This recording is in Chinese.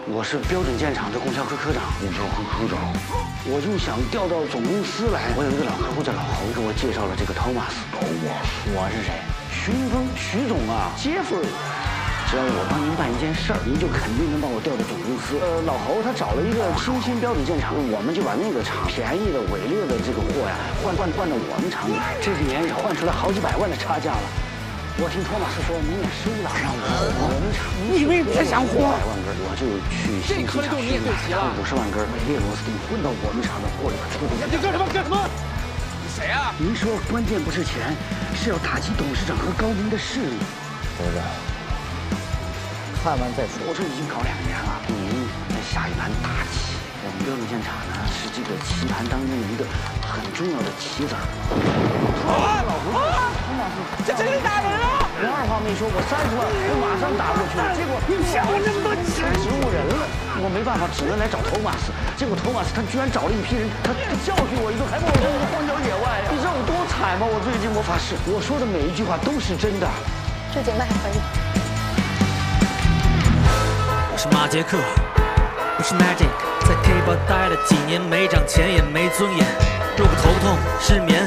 我是标准建厂的供销科科长。供销科科长，我就想调到总公司来。我有一个老客户叫老侯，给我介绍了这个托马斯。我是谁？徐云峰，徐总啊，杰弗瑞。只要我帮您办一件事儿，您就肯定能把我调到总公司。老侯他找了一个新标准建厂，我们就把那个厂便宜的、伪劣的这个货呀，换到我们厂里。这几年也换出来好几百万的差价了。我听托马斯说你也收了，让我们厂你为别想活，100万根，我就去新机场去买了50万根伪劣螺丝钉，混到我们厂的货里边出去。 你干什么？干什么？你谁啊？ 您说关键不是钱，是要打击董事长和高明的势力。 董事长。看完再说。 我这已经搞2年了，您再下一盘大棋。我们标准建厂呢是这个棋盘当中的一个很重要的棋子儿。老胡， 这真的打人了！ 人二话没说，我30万我马上打过去了。结果你想了这么多钱，植物人了，我没办法，只能来找托马斯。结果托马斯他居然找了一批人，他教训我一顿，还把我扔到荒郊野外呀！你知道我多惨吗？我最近魔法师，我说的每一句话都是真的。 这简单还可以。 我是马杰克，我是 Magic， 在 K 吧待了几年，没涨钱也没尊严，如果头痛失眠。